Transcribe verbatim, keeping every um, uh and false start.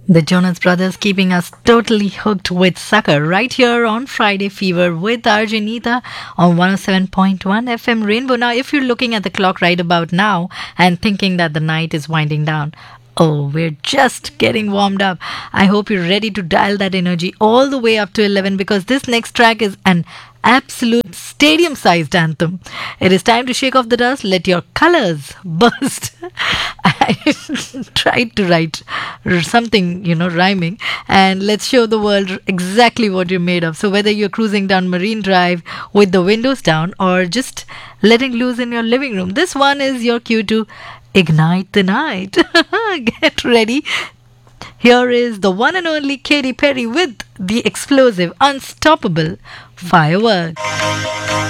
The Jonas Brothers keeping us totally hooked with Sucker right here on Friday Fever with Arjun Neeta on one oh seven point one F M Rainbow. Now, if you're looking at the clock right about now and thinking that the night is winding down, oh, we're just getting warmed up. I hope you're ready to dial that energy all the way up to eleven because this next track is an absolute stadium sized anthem. It is time to shake off the dust, let your colors burst. I tried to write something, you know, rhyming, and let's show the world exactly what you're made of. So, whether you're cruising down Marine Drive with the windows down or just letting loose in your living room, this one is your cue to ignite the night. Get ready. Here is the one and only Katy Perry with the explosive, unstoppable fireworks.